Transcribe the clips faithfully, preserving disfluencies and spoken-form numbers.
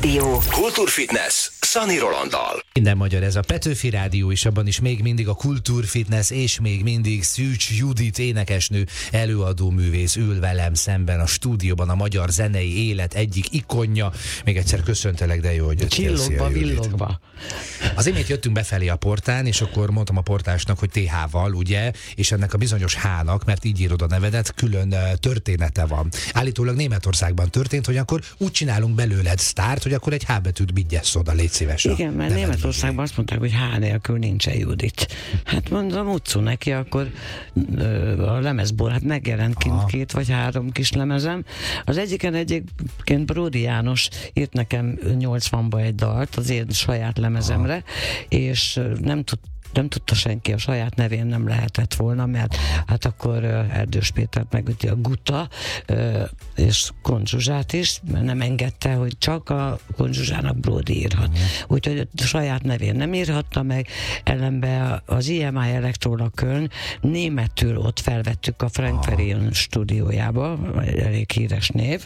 Rádió. Kultúrfitness Szani Rolanddal. Minden magyar, ez a Petőfi Rádió, és abban is még mindig a Kultúrfitness, és még mindig Szűcs Judit énekesnő, előadó művész ül velem szemben a stúdióban, a magyar zenei élet egyik ikonja. Még egyszer köszöntelek, de jó, hogy jöttél. Csillogva, villogva. Az imént jöttünk befelé a portán, és akkor mondtam a portásnak, hogy té há-val, ugye, és ennek a bizonyos H-nak, mert így írod a nevedet, külön története van. Állítólag Németországban történt, hogy akkor úgy csinálunk belőled sztárt, hogy akkor egy H betűt bigyessz oda, légy szíves. Igen, mert Németországban azt mondták, hogy H nélkül nincsen Judit. Hát mondom, utcú neki, akkor a lemezból, hát megjelent kint két vagy három kis lemezem. Az egyiken egyébként Bródi János írt nekem nyolcvanban egy dalt az én saját lemezemre, Aha. és nem tud nem tudta senki, a saját nevén nem lehetett volna, mert hát akkor Erdős Pétert megüti a Guta, és Konzsuzsát is, mert nem engedte, hogy csak a Konzsuzsának Bródi írhat. Uh-huh. Úgyhogy a saját nevén nem írhatta meg, ellenben az i em i Elektronakön németül ott felvettük a Frank Farian stúdiójába, elég híres név,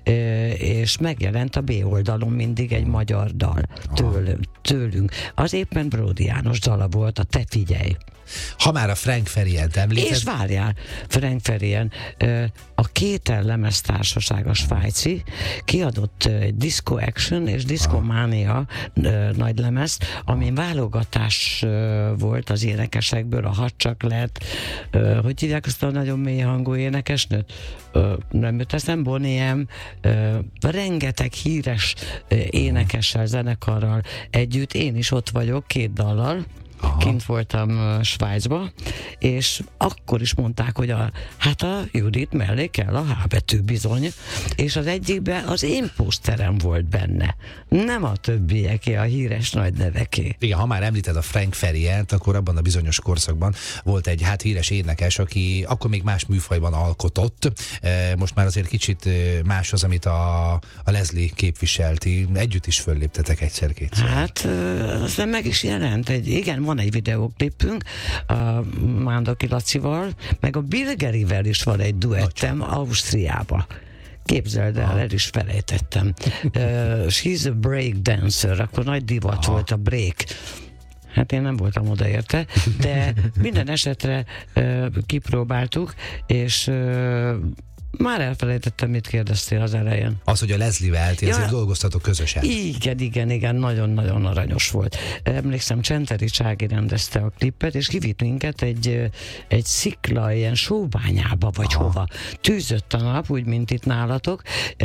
és megjelent a B oldalon mindig egy magyar dal tőlünk. tőlünk. Az éppen Bródi János dala volt, a Te figyelj. Ha már a Frank Fariant említed... És várjál, Frank Farian, a Kétel lemeztársaság, a svájci, kiadott egy Disco Action és Disco Mania nagy lemezt, amin válogatás volt az énekesekből, a Hadd csak lett, hogy hívják azt a nagyon mély hangú énekesnőt? Nem jut eszem, Bonnie M, rengeteg híres énekessel, zenekarral együtt, én is ott vagyok, két dallal. Aha. Kint voltam uh, Svájcba, és akkor is mondták, hogy a, hát a Judit mellé kell a H betű bizony, és az egyikben az én poszterem volt benne, nem a többieké, a híres nagy neveké. Igen, ha már említed a Frank Fariant, akkor abban a bizonyos korszakban volt egy hát híres énekes, aki akkor még más műfajban alkotott, most már azért kicsit más az, amit a, a Leslie képviselti, együtt is fölléptetek egyszer-kétszer. Hát, aztán meg is jelent egy, igen, van egy videóklipünk a Mándoki Lacival, meg a Bill Garyvel is van egy duettem Ausztriába. Képzeld el, el is felejtettem. uh, She's a break dancer, akkor nagy divat Aha. volt a break. Hát én nem voltam odaérte, de minden esetre uh, kipróbáltuk, és uh, már elfelejtettem, mit kérdeztél az elején. Az, hogy a Leslie-vel ti ja, azért dolgoztatok közösen. Igen, igen, igen, nagyon-nagyon aranyos volt. Emlékszem, Csenteri Csági rendezte a klipet, és kivitt minket egy, egy szikla, ilyen sóbányába, vagy Aha. hova. Tűzött a nap, úgy, mint itt nálatok.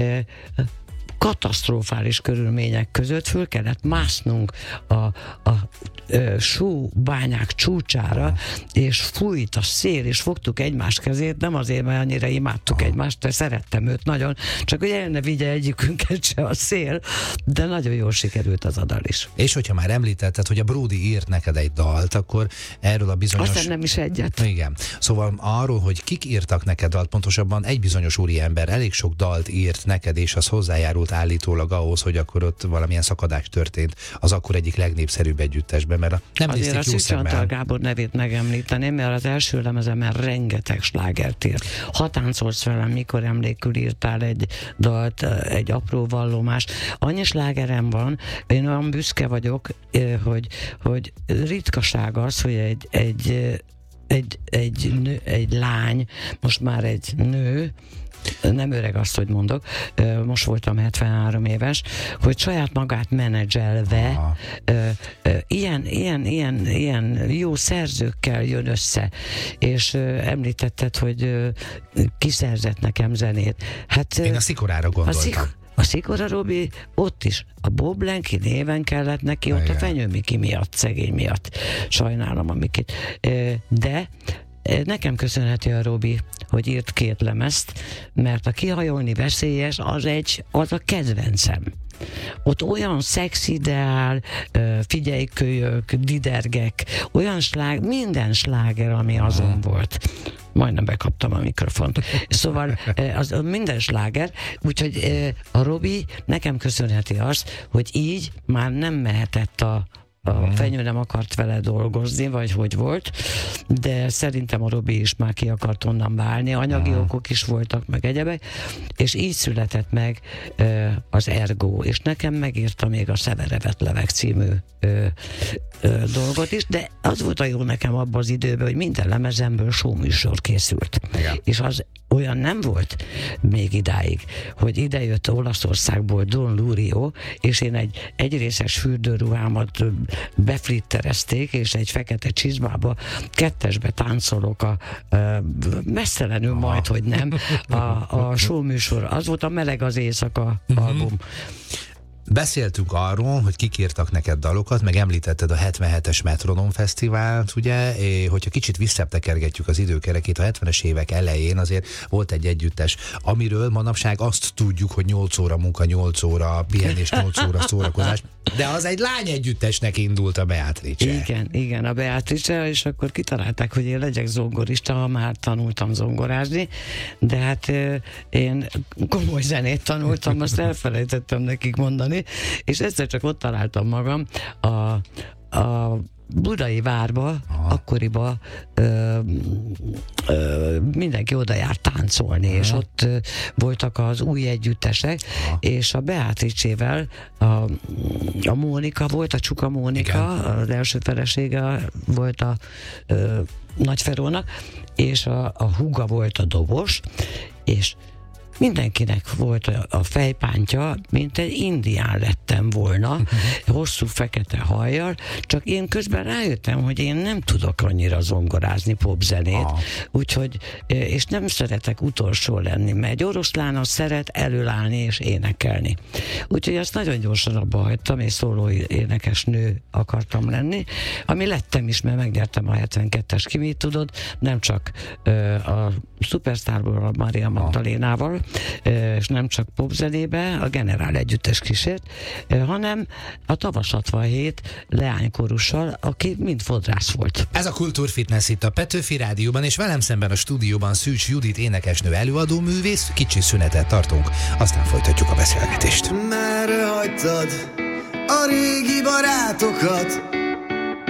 Katasztrofális körülmények között föl kellett másznunk a, a, a sóbányák csúcsára, és fújt a szél, és fogtuk egymás kezét, nem azért, mert annyira imádtuk Aha. egymást, de szerettem őt nagyon, csak hogy el ne vigye egyikünket se a szél, de nagyon jól sikerült az a dal is. És hogyha már említetted, hogy a Bródi írt neked egy dalt, akkor erről a bizonyos... Aztán nem is egyet. Igen. Szóval arról, hogy kik írtak neked dalt, pontosabban egy bizonyos úriember elég sok dalt írt neked, és az hozzájárult állítólag ahhoz, hogy akkor ott valamilyen szakadás történt az akkor egyik legnépszerűbb együttesben, mert a nem azért a Szűcs Antal Gábor nevét megemlíteném, mert az első lemezemen rengeteg slágert írt. Ha táncolsz velem, mikor emlékül írtál egy dalt, egy apró vallomás. Annyi slágerem van, én olyan büszke vagyok, hogy, hogy ritkaság az, hogy egy, egy, egy, egy, nő, egy lány, most már egy nő, nem öreg azt, hogy mondok, most voltam hetvenhárom éves, hogy saját magát menedzselve ilyen, ilyen, ilyen, ilyen jó szerzőkkel jön össze, és említetted, hogy kiszerzett nekem zenét. Hát, én a Szikorára gondoltam. A, szik- a Szikora Robi ott is, a Bob Lenki néven kellett neki, ott igen. A Fenyő Miki miatt, szegény miatt. Sajnálom a Mikit. De nekem köszönheti a Robi, hogy írt két lemezt, mert a Kihajolni veszélyes, az egy, az a kedvencem. Ott olyan szexideál, figyelj kölyök, didergek, olyan sláger, minden sláger, ami azon volt. Majdnem bekaptam a mikrofont. Szóval az minden sláger, úgyhogy a Robi nekem köszönheti azt, hogy így már nem mehetett a a Fenyő nem akart vele dolgozni, vagy hogy volt, de szerintem a Robi is már ki akart onnan válni, anyagi uh-huh. okok is voltak, meg egyebek, és így született meg ö, az Ergo, és nekem megírta még a Szeverevet Levek című ö, ö, dolgot is, de az volt a jó nekem abban az időben, hogy minden lemezemből showműsor készült. Igen. És az olyan nem volt még idáig, hogy idejött Olaszországból Don Lurio, és én egy egyrészes fürdőruhámat beflitterezték, és egy fekete csizmába kettesbe táncolok a, a messzelenül majd, hogy nem, a, a showműsor. Az volt a Meleg az éjszaka uh-huh. album. Beszéltünk arról, hogy kik írtak neked dalokat, meg említetted a hetvenhetes Metronom Fesztivált, ugye, és hogyha kicsit visszatekergetjük az időkerekét, a hetvenes évek elején azért volt egy együttes, amiről manapság azt tudjuk, hogy nyolc óra munka, nyolc óra pihenés, nyolc óra szórakozás, de az egy lány együttesnek indult, a Beatrice. Igen, igen, a Beatrice, és akkor kitalálták, hogy én legyek zongorista, ha már tanultam zongorázni, de hát én komoly zenét tanultam, azt elfelejtettem nekik mondani, és egyszer csak ott találtam magam a, a Budai Várba, aha. akkoriban ö, ö, mindenki oda járt táncolni, aha. és ott ö, voltak az új együttesek, aha. és a Beatrice-vel a, a Mónika volt, a Csuka Mónika, igen. az első felesége volt a ö, Nagyferónak, és a, a húga volt a dobos, és mindenkinek volt a, a fejpántja, mint egy indián lettem volna, hosszú fekete hajjal, csak én közben rájöttem, hogy én nem tudok annyira zongorázni popzenét, ah. úgyhogy, és nem szeretek utolsó lenni, mert egy oroszlán az szeret előállni és énekelni. Úgyhogy azt nagyon gyorsan abba hagytam, és szóló énekes nő akartam lenni, ami lettem is, mert megnyertem a hetvenkettes Ki mit tudod, nem csak ö, a Superstarból, a Mária Magdalénával, és nem csak popzenébe, a Generál együttes kísért, hanem a Tavas hatvanhét leánykorussal, aki mind fodrász volt. Ez a Kultúrfitness itt a Petőfi Rádióban, és velem szemben a stúdióban Szűcs Judit énekesnő, előadó művész. Kicsi szünetet tartunk, aztán folytatjuk a beszélgetést. Merre hagytad a régi barátokat?